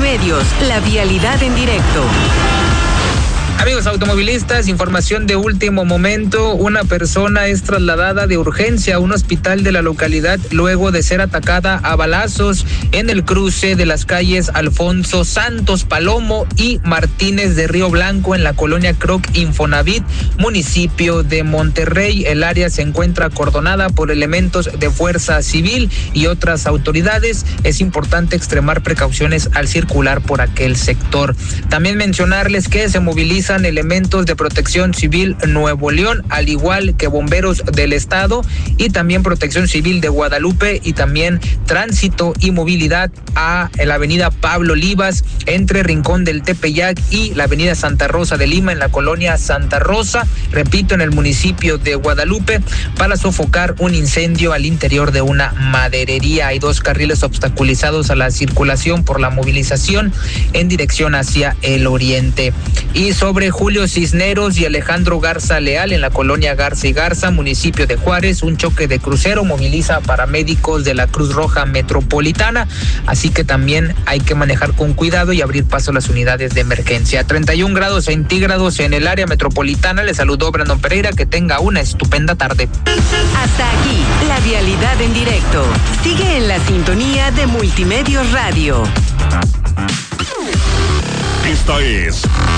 Multimedios, la vialidad en directo. Amigos automovilistas, información de último momento. Una persona es trasladada de urgencia a un hospital de la localidad luego de ser atacada a balazos en el cruce de las calles Alfonso Santos Palomo y Martínez de Río Blanco en la colonia Croc Infonavit, municipio de Monterrey. El área se encuentra acordonada por elementos de fuerza civil y otras autoridades. Es importante extremar precauciones al circular por aquel sector. También mencionarles que se movilizan elementos de Protección Civil Nuevo León, al igual que bomberos del estado y también Protección Civil de Guadalupe, y también tránsito y movilidad a la avenida Pablo Olivas entre Rincón del Tepeyac y la avenida Santa Rosa de Lima en la colonia Santa Rosa, repito, en el municipio de Guadalupe, para sofocar un incendio al interior de una maderería. Hay 2 carriles obstaculizados a la circulación por la movilización en dirección hacia el oriente. Y sobre Julio Cisneros y Alejandro Garza Leal en la colonia Garza y Garza, municipio de Juárez, un choque de crucero moviliza a paramédicos de la Cruz Roja Metropolitana, así que también hay que manejar con cuidado y abrir paso a las unidades de emergencia. 31 grados centígrados en el área metropolitana. Le saludó Brandon Pereira, que tenga una estupenda tarde. Hasta aquí, la vialidad en directo. Sigue en la sintonía de Multimedios Radio. Esta es